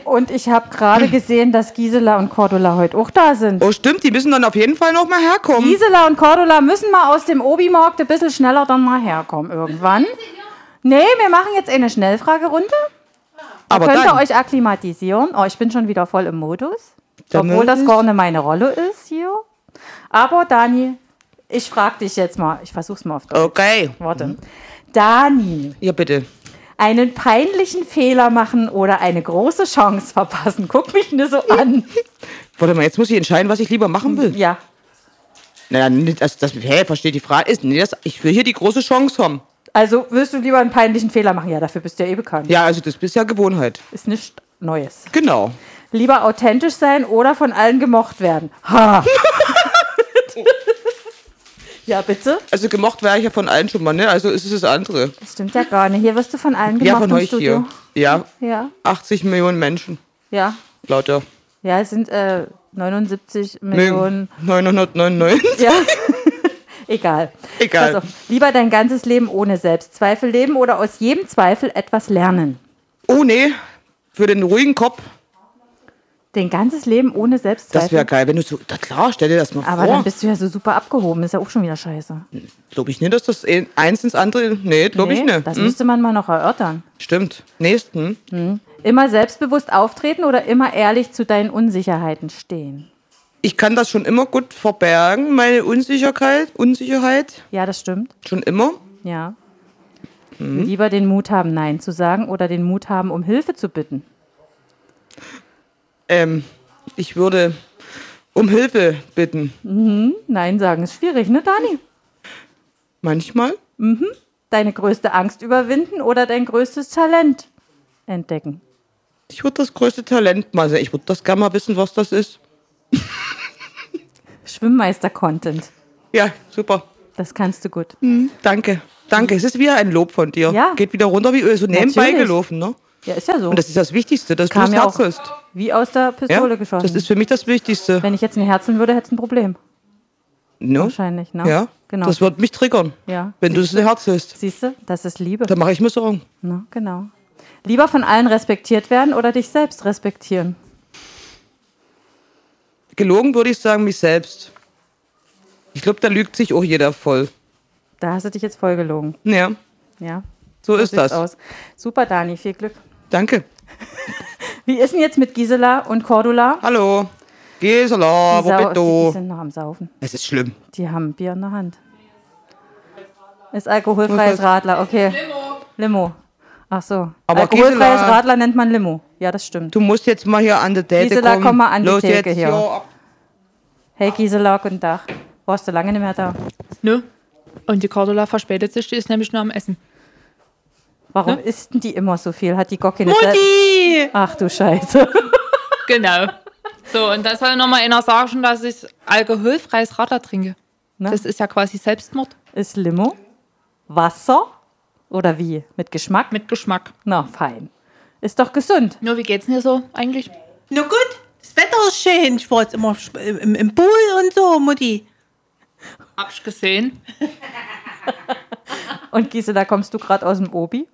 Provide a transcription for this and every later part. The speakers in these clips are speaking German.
Und ich habe gerade gesehen, dass Gisela und Cordula heute auch da sind. Oh, stimmt, die müssen dann auf jeden Fall noch mal herkommen. Gisela und Cordula müssen mal aus dem Obi-Markt ein bisschen schneller dann mal herkommen irgendwann. Nee, wir machen jetzt eine Schnellfragerunde. Aber Könnt ihr dann, euch akklimatisieren? Oh, ich bin schon wieder voll im Modus. Der Obwohl das Modus? gar nicht meine Rolle ist hier. Aber Dani, ich frage dich jetzt mal. Ich versuch's mal auf Deutsch. okay. Warte. Dani, Ja, bitte. einen peinlichen Fehler machen oder eine große Chance verpassen? Guck mich nur so an. Warte mal, jetzt muss ich entscheiden, was ich lieber machen will. Ja. Naja, versteht die Frage. Ich will hier die große Chance haben. Also willst du lieber einen peinlichen Fehler machen? Ja, dafür bist du ja bekannt. Ja, also das ist ja Gewohnheit. Ist nichts Neues. Genau. Lieber authentisch sein oder von allen gemocht werden? Ha! Ja, bitte? Also gemocht wäre ich ja von allen schon mal, ne? Also ist es das andere. Das stimmt ja gar nicht. Hier wirst du von allen gemocht Ja, von im euch Studio. hier. Ja, Ja, 80 Millionen Menschen. ja. Lauter. Ja, es sind 79 Millionen. 999. Ja. Egal. Egal. Pass auf. Lieber dein ganzes Leben ohne Selbstzweifel leben oder aus jedem Zweifel etwas lernen? Oh nee, für den ruhigen Kopf. Dein ganzes Leben ohne Selbstzweifel? Das wäre geil, wenn du so, na klar, stell dir das mal Aber vor. dann bist du ja so super abgehoben. Ist ja auch schon wieder scheiße. Glaube ich nicht, dass das eins ins andere, nee, glaube ich nicht. Das müsste man mal noch erörtern. Stimmt. Nächsten. Immer selbstbewusst auftreten oder immer ehrlich zu deinen Unsicherheiten stehen? Ich kann das schon immer gut verbergen, meine Unsicherheit. Ja, das stimmt. Schon immer. Ja. Lieber den Mut haben, Nein zu sagen oder den Mut haben, um Hilfe zu bitten? Ich würde um Hilfe bitten. Nein sagen ist schwierig, ne, Dani? Manchmal. Deine größte Angst überwinden oder dein größtes Talent entdecken? Ich würde das größte Talent mal sehen. Ich würde das gerne mal wissen, was das ist. Schwimmmeister-Content. Ja, super. Das kannst du gut. Danke. Danke. Es ist wieder ein Lob von dir. Ja. Geht wieder runter wie Öl. So nebenbei Natürlich. gelaufen, ne? Ja, ist ja so. Und das ist das Wichtigste, dass du Kam das ja Herz auch hast. wie aus der Pistole Ja? geschossen. Das ist für mich das Wichtigste. Wenn ich jetzt ein Herzen würde, hätte es ein Problem. No? Wahrscheinlich, ne? Ja, Genau. das wird mich triggern, Ja. wenn du das Herz hast. Siehst du, das ist Liebe. Dann mache ich mir Sorgen. Ne? Genau. Lieber von allen respektiert werden oder dich selbst respektieren? Gelogen würde ich sagen, mich selbst. Ich glaube, da lügt sich auch jeder voll. Da hast du dich jetzt voll gelogen. Ja, Ja. so ist sieht's das. aus. Super, Dani, viel Glück. Danke. Wie ist denn jetzt mit Gisela und Cordula? Hallo. Gisela, wo bist Die du? sind noch am Saufen. Es ist schlimm. Die haben Bier in der Hand. Ist alkoholfreies Radler, okay. Limo. Ach so. Aber Alkoholfreies Gisela- Radler nennt man Limo. Ja, das stimmt. Du musst jetzt mal hier an der Date Gisela, kommen. komm mal an die Los Theke jetzt hier. hier. Hey Gisela, guten Tag. Warst du lange nicht mehr da? Nö. Und die Cordula verspätet sich, die ist nämlich nur am Essen. Warum Ne? isst denn die immer so viel? Hat die Gocki nicht... Mutti! Ach du Scheiße. Genau. So, und da soll nochmal einer sagen, dass ich alkoholfreies Radler trinke. Ne? Das ist ja quasi Selbstmord Ist Limo? Wasser? Oder wie? Mit Geschmack? mit Geschmack. Na, fein. Ist doch gesund. Nur, wie geht's denn hier so eigentlich? Na gut, das Wetter ist schön. Ich war jetzt immer im Pool und so, Mutti. Hab ich gesehen. Und Gisela, kommst du gerade aus dem Obi?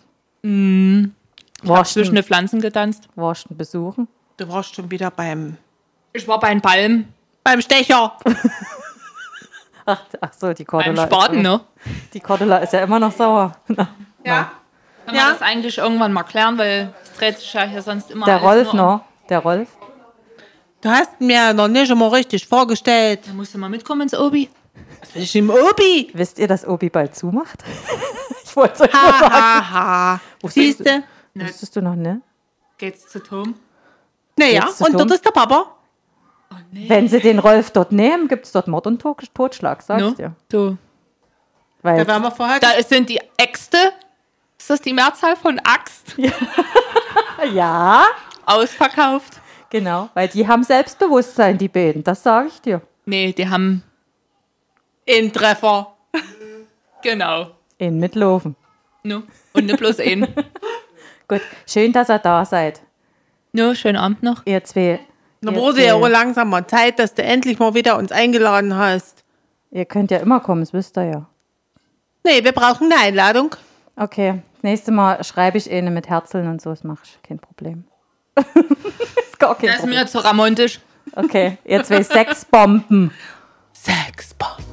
Hab zwischen den Pflanzen getanzt. Warst du besuchen? Du warst schon wieder beim Ich war bei einem Balm, Stecher. Ach so, die beim Cordula. Spaten, ne? Die Cordula ist ja immer noch sauer. Na, Ja. Können wir das eigentlich irgendwann mal klären, weil es dreht sich ja hier sonst immer der alles Rolf nur um- noch. Der Rolf. Du hast mir noch nicht immer richtig vorgestellt. Da musst du mal mitkommen ins Obi. Was bin ich im Obi? Wisst ihr, dass Obi bald zumacht? Ich wollte es euch nur Ha, sagen. ha, ha. Siehste? Wusstest du noch, ne? Geht's zu Tom? Naja, Geht's zu und dumm? dort ist der Papa. Wenn sie den Rolf dort nehmen, gibt es dort Mord und Totschlag, sag ich No? dir. Du. Weil Da waren wir vorher. Da sind die Äxte. Ist das die Mehrzahl von Axt? ja, Ausverkauft? genau. Weil die haben Selbstbewusstsein, die beiden. Das sage ich dir. Nee, die haben. in Treffer. Genau. In Mitlofen. No. Und nicht bloß einen. Gut, schön, dass ihr da seid. No, schönen Abend noch. Ihr zwei. Da ihr wurde ja zwei. wohl langsam mal Zeit, dass du endlich mal wieder uns eingeladen hast. Ihr könnt ja immer kommen, das wisst ihr ja. Nee, wir brauchen eine Einladung. Okay, das nächste Mal schreibe ich eine mit Herzeln und so, das mache ich, kein Problem. Ist gar kein Das ist Problem. mir zu ramontisch. Okay, jetzt will ich Sexbomben. Sexbomben.